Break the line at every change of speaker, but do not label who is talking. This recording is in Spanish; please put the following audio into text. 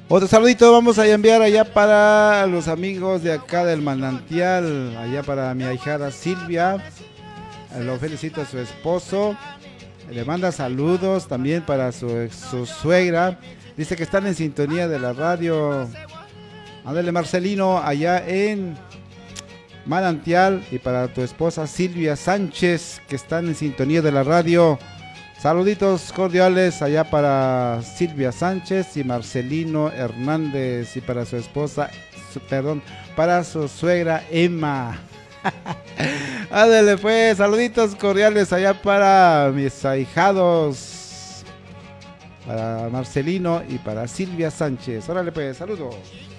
Otro saludito vamos a enviar allá para los amigos de acá del Manantial, allá para mi ahijada Silvia. Lo felicito a su esposo. Le manda saludos también para su suegra. Dice que están en sintonía de la radio. Ándale Marcelino, allá en Manantial. Y para tu esposa Silvia Sánchez, que están en sintonía de la radio. Saluditos cordiales allá para Silvia Sánchez y Marcelino Hernández. Y para su esposa, perdón, para su suegra Emma. Ándale pues, saluditos cordiales allá para mis ahijados, para Marcelino y para Silvia Sánchez. Órale pues, saludos.